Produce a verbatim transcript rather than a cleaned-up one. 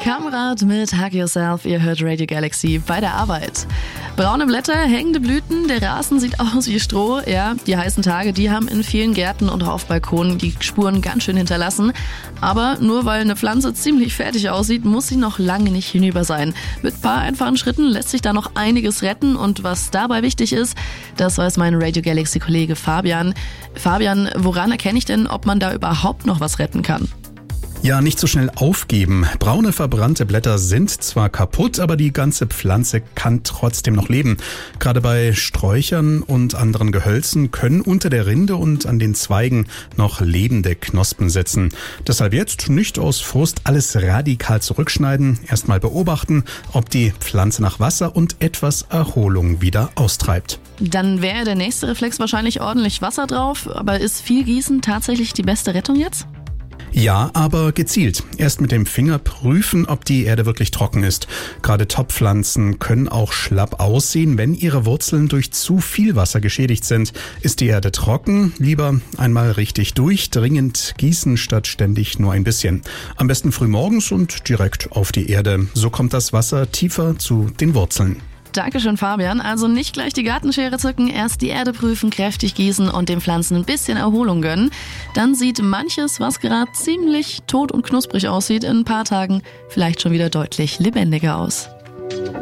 Kamrat mit Hug Yourself, ihr hört Radio Galaxy bei der Arbeit. Braune Blätter, hängende Blüten, der Rasen sieht aus wie Stroh. Ja, die heißen Tage, die haben in vielen Gärten und auch auf Balkonen die Spuren ganz schön hinterlassen. Aber nur weil eine Pflanze ziemlich fertig aussieht, muss sie noch lange nicht hinüber sein. Mit ein paar einfachen Schritten lässt sich da noch einiges retten und was dabei wichtig ist, das weiß mein Radio Galaxy Kollege Fabian. Fabian, woran erkenne ich denn, ob man da überhaupt noch was retten kann? Ja, nicht so schnell aufgeben. Braune, verbrannte Blätter sind zwar kaputt, aber die ganze Pflanze kann trotzdem noch leben. Gerade bei Sträuchern und anderen Gehölzen können unter der Rinde und an den Zweigen noch lebende Knospen sitzen. Deshalb jetzt nicht aus Frust alles radikal zurückschneiden, erstmal beobachten, ob die Pflanze nach Wasser und etwas Erholung wieder austreibt. Dann wäre der nächste Reflex wahrscheinlich ordentlich Wasser drauf, aber ist viel Gießen tatsächlich die beste Rettung jetzt? Ja, aber gezielt. Erst mit dem Finger prüfen, ob die Erde wirklich trocken ist. Gerade Topfpflanzen können auch schlapp aussehen, wenn ihre Wurzeln durch zu viel Wasser geschädigt sind. Ist die Erde trocken, lieber einmal richtig durchdringend gießen statt ständig nur ein bisschen. Am besten frühmorgens und direkt auf die Erde. So kommt das Wasser tiefer zu den Wurzeln. Dankeschön, Fabian. Also nicht gleich die Gartenschere zücken, erst die Erde prüfen, kräftig gießen und den Pflanzen ein bisschen Erholung gönnen. Dann sieht manches, was gerade ziemlich tot und knusprig aussieht, in ein paar Tagen vielleicht schon wieder deutlich lebendiger aus.